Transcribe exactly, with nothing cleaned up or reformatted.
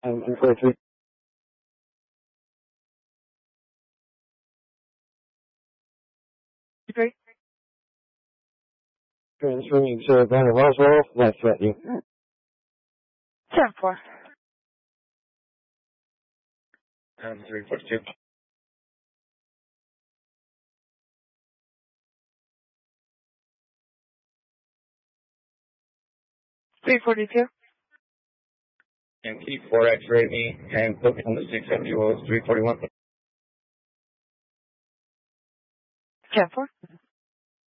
Um, three forty-three. Three. Transferring to Banner Roswell, last threatening. Ten four. Um, three forty-two. Three forty-two. And keep four X-ray me and put me on the six F U O three forty-one. Ten four.